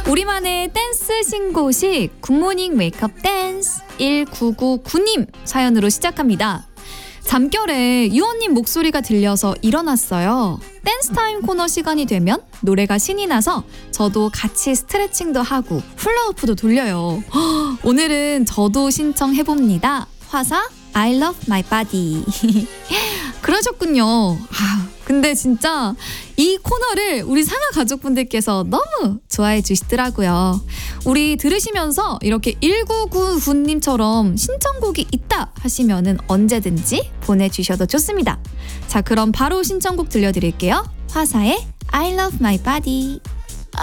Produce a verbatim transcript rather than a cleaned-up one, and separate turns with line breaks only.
우리만의 댄스 신고식 굿모닝 웨이크업 댄스 일구구구님 사연으로 시작합니다. 잠결에 유언님 목소리가 들려서 일어났어요. 댄스타임 코너 시간이 되면 노래가 신이 나서 저도 같이 스트레칭도 하고 훌라후프도 돌려요. 허, 오늘은 저도 신청해봅니다. 화사 I love my body. 그러셨군요. 아, 근데 진짜 이 코너를 우리 상아 가족분들께서 너무 좋아해 주시더라고요. 우리 들으시면서 이렇게 일구구구님처럼 신청곡이 있다 하시면은 언제든지 보내주셔도 좋습니다. 자, 그럼 바로 신청곡 들려드릴게요. 화사의 I love my body.